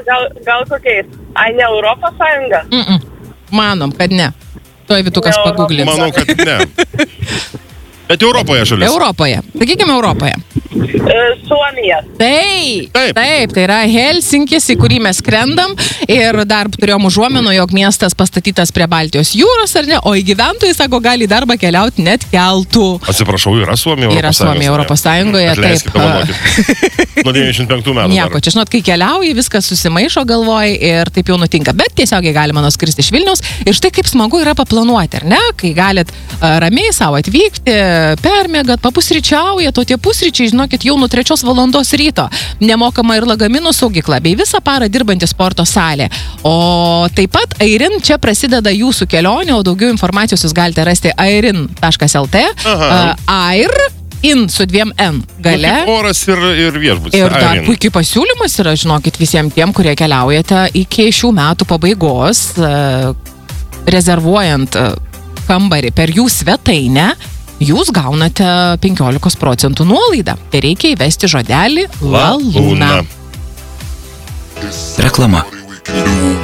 gal kokiais? Ne Europos Sąjunga? Manom, kad ne. Tuoj Vytukas pagooglins. Manau, kad ne. Bet Europoje šalis. Europoje. Sakykime Europoje. Suomija. Taip, tai yra Helsinkis, į kurį mes skrendam ir dar turėjom užuomenų, jog miestas pastatytas prie Baltijos jūros, ar ne, o į gyventojai, sako, gali į darbą keliauti net keltų. Atsiprašau, yra Suomija Europos Sąjungoje? Yra Suomija Europos Sąjungoje, Atleiskit, taip. Nuo 95 metų. Nieko, čia žinot, kai keliauji, viskas susimaišo galvoj ir taip jau nutinka, bet tiesiogiai galima nuskristi iš Vilniaus ir štai kaip smagu yra paplanuoti, ar ne, kai galit ramiai savo atvykti, permiegat, papusryčiaujat, o tie pusryčiai, žinokit, jau nuo 3 valandos ryto. Nemokama ir lagaminų saugykla, bei visą parą dirbanti sporto salė. O taip pat Airin čia prasideda jūsų kelionė, o daugiau informacijos jūs galite rasti airin.lt. Airin su 2 N gale. Oras ir viešbutis. Ir dar puikiai pasiūlymas yra, žinokit, visiems tiem, kurie keliaujate iki šių metų pabaigos, rezervuojant kambarį per jų svetainę, jūs gaunate 15% nuolaidą. Tai reikia įvesti žodelį LALUNA. Reklama.